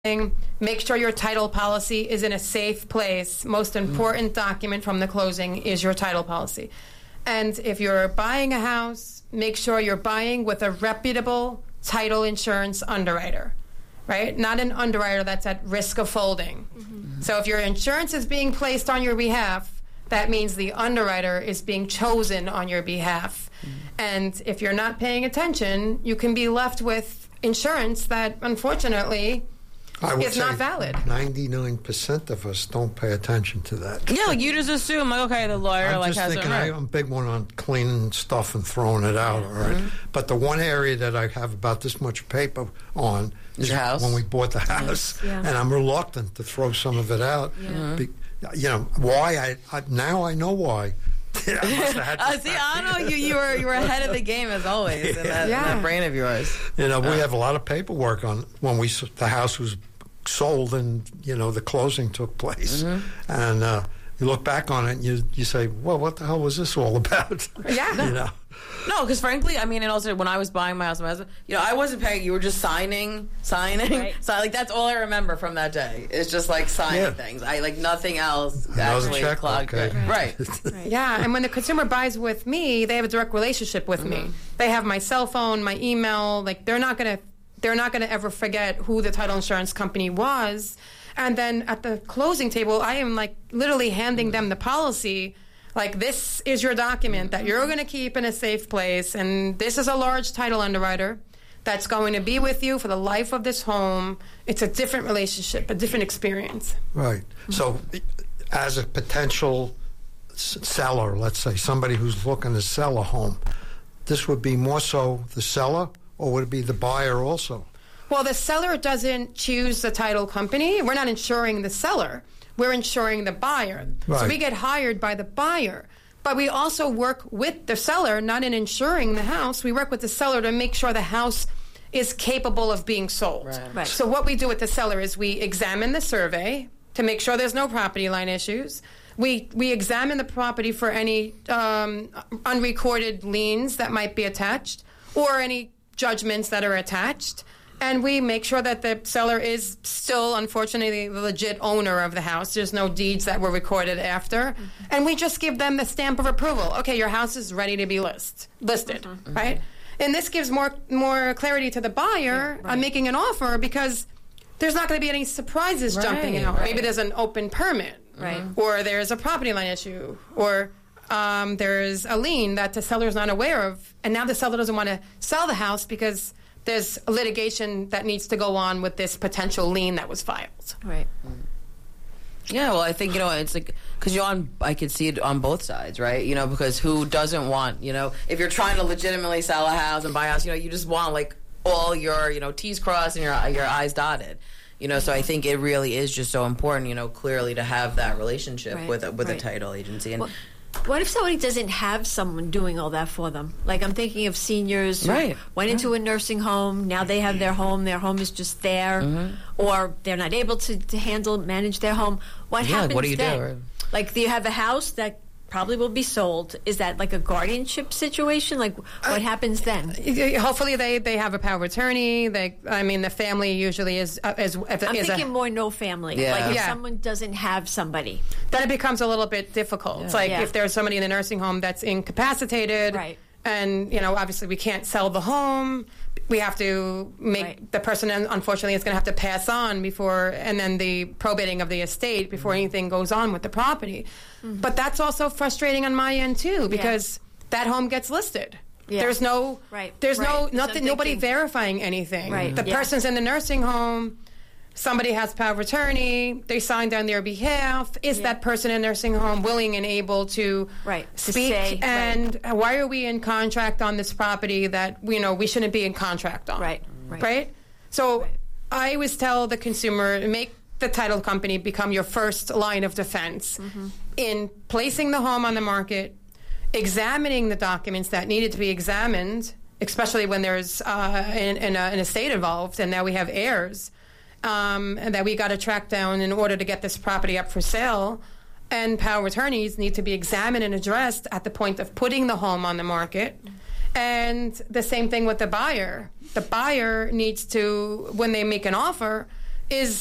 make sure your title policy is in a safe place. Most important document from the closing is your title policy. And if you're buying a house, make sure you're buying with a reputable title insurance underwriter, right? Not an underwriter that's at risk of folding. So if your insurance is being placed on your behalf, that means the underwriter is being chosen on your behalf. And if you're not paying attention, you can be left with insurance that, unfortunately, it's not valid. 99% of us don't pay attention to that. Yeah, you just assume, like, okay, the lawyer has it right. I'm a big one on cleaning stuff and throwing it out, all right? But the one area that I have about this much paper on is your house? When we bought the house. Yeah. And I'm reluctant to throw some of it out. Why? Now I know why. I must have had See, I don't know. You were ahead of the game as always in that brain of yours. we have a lot of paperwork on when the house was sold and the closing took place, and you look back on it and you say, well, what the hell was this all about? No, because frankly, I mean, and also when I was buying my house, I wasn't paying. You were just signing. Right. So like that's all I remember from that day. It's just like signing things. I like nothing else. Actually, clogged. Okay. Right. Yeah, and when the consumer buys with me, they have a direct relationship with me. They have my cell phone, my email. Like they're not gonna ever forget who the title insurance company was. And then at the closing table, I am like literally handing them the policy. Like, this is your document that you're going to keep in a safe place, and this is a large title underwriter that's going to be with you for the life of this home. It's a different relationship, a different experience. Right. So as a potential seller, let's say, somebody who's looking to sell a home, this would be more so the seller, or would it be the buyer also? Well, the seller doesn't choose the title company. We're not insuring the seller. We're insuring the buyer. Right. So we get hired by the buyer. But we also work with the seller, not in insuring the house. We work with the seller to make sure the house is capable of being sold. Right. So what we do with the seller is we examine the survey to make sure there's no property line issues. We examine the property for any unrecorded liens that might be attached or any judgments that are attached. And we make sure that the seller is still, unfortunately, the legit owner of the house. There's no deeds that were recorded after. And we just give them the stamp of approval. Okay, your house is ready to be listed, right? And this gives more clarity to the buyer on making an offer, because there's not going to be any surprises jumping out. Right. Maybe there's an open permit, or there's a property line issue, or there's a lien that the seller's not aware of. And now the seller doesn't want to sell the house because there's litigation that needs to go on with this potential lien that was filed. Right. Yeah, well, I think, it's like, because I could see it on both sides, right? Because who doesn't want, if you're trying to legitimately sell a house and buy a house, you just want, like, all your, T's crossed and your I's dotted. So I think it really is just so important, clearly to have that relationship with a title agency. And what if somebody doesn't have someone doing all that for them? Like, I'm thinking of seniors who went into a nursing home. Now they have their home. Their home is just there. Or they're not able to manage their home. What happens what do you then? do? Like, do you have a house that probably will be sold? Is that like a guardianship situation? Like, what happens then? Hopefully they have a power of attorney. The family usually is I'm thinking more no family. Yeah. Like, if someone doesn't have somebody. Then it becomes a little bit difficult. It's like if there's somebody in the nursing home that's incapacitated, and obviously we can't sell the home. We have to make the person, unfortunately, is going to have to pass on and then the probating of the estate before anything goes on with the property. But that's also frustrating on my end too, because that home gets listed. Yeah. There's nothing, nobody verifying anything. Right. The person's in the nursing home. Somebody has power of attorney. They signed on their behalf. Is that person in nursing home willing and able to speak? And why are we in contract on this property that we shouldn't be in contract on? Right. So I always tell the consumer, make the title company become your first line of defense in placing the home on the market, examining the documents that needed to be examined, especially when there's an estate involved, and now we have heirs. And that we got to track down in order to get this property up for sale. And power attorneys need to be examined and addressed at the point of putting the home on the market. And the same thing with the buyer. The buyer needs to, when they make an offer, is